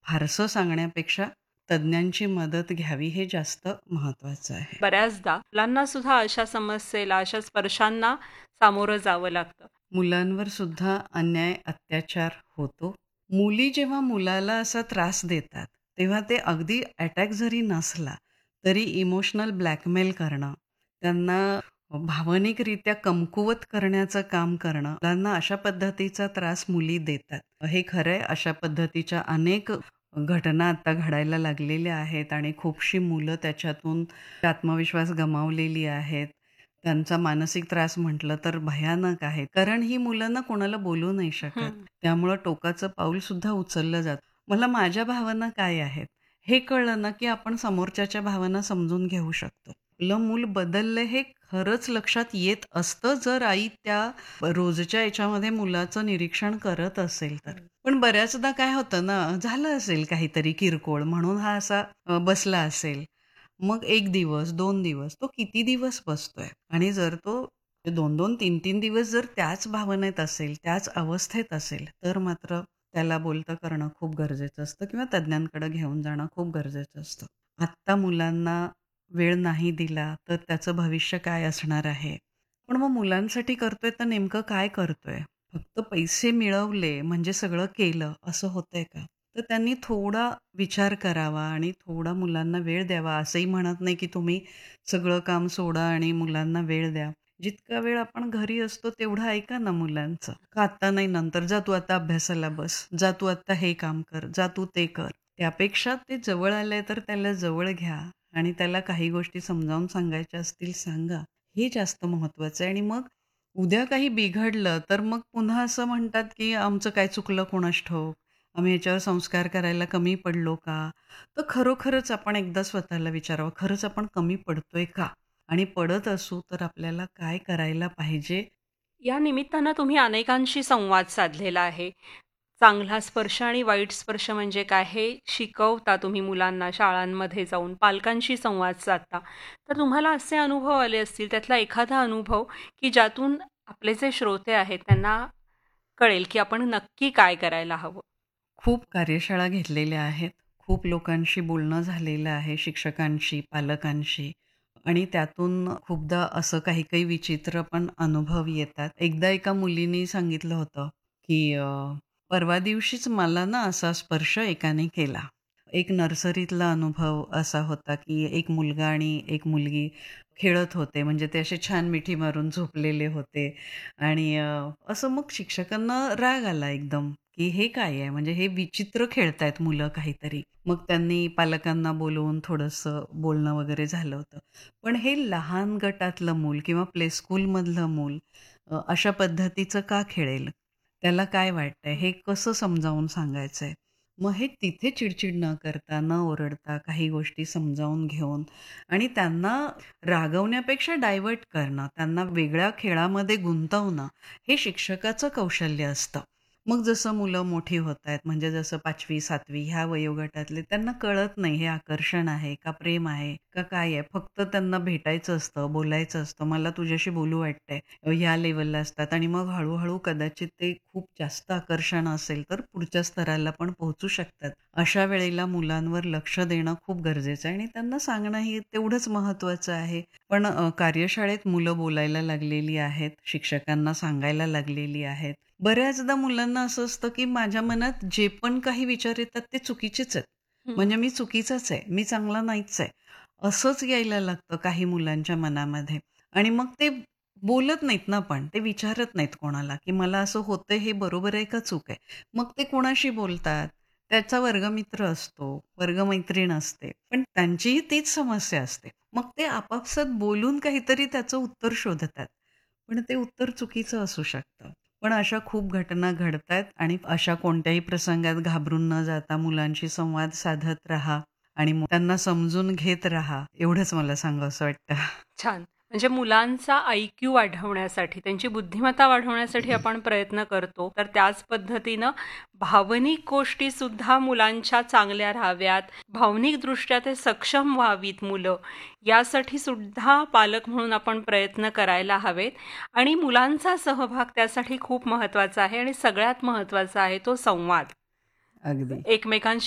फारसं सांगण्यापेक्षा तज्ञांची मदत घ्यावी हे जास्त महत्त्वाचं आहे. बऱ्याचदा मुलांना सुद्धा अशा समस्येला, अशा स्पर्शांना सामोरं जावं लागतं. मुलांवर सुद्धा अन्याय, अत्याचार होतो. मुली जेव्हा मुलाला असा त्रास देतात, तेव्हा ते अगदी अटॅक जरी नसला, तरी इमोशनल ब्लॅकमेल करणं, त्यांना भावनिकरित्या कमकुवत करण्याचं काम करणं, मुलांना अशा पद्धतीचा त्रास मुली देतात. हे खरं आहे. अशा पद्धतीच्या अनेक घटना आता घडायला लागलेल्या आहेत आणि खूपशी मुलं त्याच्यातून आत्मविश्वास गमावलेली आहेत. त्यांचा मानसिक त्रास म्हटलं तर भयानक आहे. कारण ही मुलं ना कोणाला बोलू नाही शकत. हं. त्यामुळं टोकाचं पाऊल सुद्धा उचललं जातं. मला माझ्या भावना काय आहेत, हे कळलं ना, की आपण समोरच्याच्या भावना समजून घेऊ शकतो. आपलं मूल बदललं हे खरंच लक्षात येत असतं, जर आई त्या रोजच्या याच्यामध्ये मुलाचं निरीक्षण करत असेल तर. पण बऱ्याचदा काय होतं ना, झालं असेल काहीतरी किरकोळ म्हणून हा असा बसला असेल. मग 1 दिवस, 2 दिवस, तो किती दिवस बसतोय? आणि जर तो 2-2, 3-3 दिवस जर त्याच भावनेत असेल, त्याच अवस्थेत असेल, तर मात्र त्याला बोलतं करणं खूप गरजेचं असतं किंवा तज्ञांकडे घेऊन जाणं खूप गरजेचं असतं. आत्ता मुलांना वेळ नाही दिला, तर त्याचं भविष्य काय असणार आहे? पण मग मुलांसाठी करतोय तर नेमकं काय करतोय? फक्त पैसे मिळवले म्हणजे सगळं केलं असं होतंय का? तर त्यांनी थोडा विचार करावा आणि थोडा मुलांना वेळ द्यावा. असंही म्हणत नाही, की तुम्ही सगळं काम सोडा आणि मुलांना वेळ द्या. जितका वेळ आपण घरी असतो तेवढं ऐका ना मुलांचं. का आत्ता नाही नंतर, जा तू आता अभ्यासाला बस, जा तू आत्ता हे काम कर, जा तू ते कर. त्यापेक्षा ते जवळ आलंय तर त्याला जवळ घ्या आणि त्याला काही गोष्टी समजावून सांगायच्या असतील सांगा. हे जास्त महत्वाचं आहे आणि मग उद्या काही बिघडलं तर मग पुन्हा असं म्हणतात, की आमचं काय चुकलं कोणास ठाऊक. आम्ही ह्याच्यावर संस्कार करायला कमी पडलो का? तर खरोखरच आपण एकदा स्वतःला विचारावं, खरंच आपण कमी पडतोय का? आणि पडत असू तर आपल्याला काय करायला पाहिजे? या निमित्तानं तुम्ही अनेकांशी संवाद साधलेला आहे. चांगला स्पर्श आणि वाईट स्पर्श म्हणजे काय हे शिकवता तुम्ही मुलांना शाळांमध्ये जाऊन, पालकांशी संवाद साधता. तर तुम्हाला असे अनुभव आले असतील, त्यातला एखादा अनुभव की ज्यातून आपले जे श्रोते आहेत त्यांना कळेल की आपण नक्की काय करायला हवं? खूप कार्यशाळा घेतलेल्या आहेत. खूप लोकांशी बोलणं झालेलं आहे, शिक्षकांशी, पालकांशी आणि त्यातून खूपदा असं काही-काही विचित्र पण अनुभव येतात. एकदा एका मुलीने सांगितलं होतं, की परवा दिवशीच मला ना असा स्पर्श एकाने केला. एक नर्सरीतला अनुभव असा होता, की एक मुलगा आणि एक मुलगी खेळत होते. म्हणजे ते असे छान मिठी मारून झोपलेले होते आणि असं मग शिक्षकांना राग आला एकदम, की हे काय आहे? म्हणजे हे विचित्र खेळतायत मुलं काहीतरी. मग त्यांनी पालकांना बोलवून थोडंसं बोलणं वगैरे झालं होतं. पण हे लहान गटातलं मूल किंवा प्ले स्कूलमधलं मूल अशा पद्धतीचं का खेळेल? त्याला काय वाटतंय? हे कसं समजावून सांगायचंय? मग हे तिथे चिडचिड न करता, न ओरडता काही गोष्टी समजावून घेऊन आणि त्यांना रागवण्यापेक्षा डायव्हर्ट करणं, त्यांना वेगळ्या खेळामध्ये गुंतवणं, हे शिक्षकाचं कौशल्य असतं. मग जसं मुलं मोठी होतायत, म्हणजे जसं 5वी 7वी ह्या वयोगटातले त्यांना कळत नाही हे आकर्षण आहे का प्रेम आहे का काय आहे? फक्त त्यांना भेटायचं असतं, बोलायचं असतं. मला तुझ्याशी बोलू वाटतंय. ह्या लेव्हलला असतात आणि मग हळू कदाचित ते खूप जास्त आकर्षण असेल तर पुढच्या स्तराला पण पोहोचू शकतात. अशा वेळेला मुलांवर लक्ष देणं खूप गरजेचं आहे आणि त्यांना सांगणंही तेवढंच महत्त्वाचं आहे. पण कार्यशाळेत मुलं बोलायला लागलेली आहेत, शिक्षकांना सांगायला लागलेली आहेत. बऱ्याचदा मुलांना असं असतं, की माझ्या मनात जे पण काही विचार येतात ते चुकीचेच आहेत. हं. म्हणजे मी चुकीचाच आहे, मी चांगला नाहीच आहे. असंच यायला लागतं काही मुलांच्या मनामध्ये आणि मग ते बोलत नाहीत ना पण. ते विचारत नाहीत कोणाला, की मला असं होतंय हे बरोबर आहे का चूक आहे? मग ते कोणाशी बोलतात? त्याचा वर्गमित्र असतो, वर्गमैत्रीण असते. पण त्यांचीही तीच समस्या असते. मग ते आपापसात बोलून काहीतरी त्याचं उत्तर शोधतात. पण ते उत्तर चुकीचं असू शकतं. पण अशा खूप घटना घडतायत आणि अशा कोणत्याही प्रसंगात घाबरून न जाता मुलांशी संवाद साधत राहा आणि त्यांना समजून घेत राहा, एवढंच मला सांगावसं वाटतं. छान. म्हणजे मुलांचा आय-क्यू वाढवण्यासाठी, त्यांची बुद्धिमत्ता वाढवण्यासाठी आपण प्रयत्न करतो. तर त्याच पद्धतीनं भावनिक गोष्टीसुद्धा मुलांच्या चांगल्या राहाव्यात, भावनिकदृष्ट्या ते सक्षम व्हावीत मुलं, यासाठी सुद्धा पालक म्हणून आपण प्रयत्न करायला हवेत. आणि मुलांचा सहभाग त्यासाठी खूप महत्त्वाचा आहे आणि सगळ्यात महत्त्वाचा आहे तो संवाद. अगदी. एकमेकांशी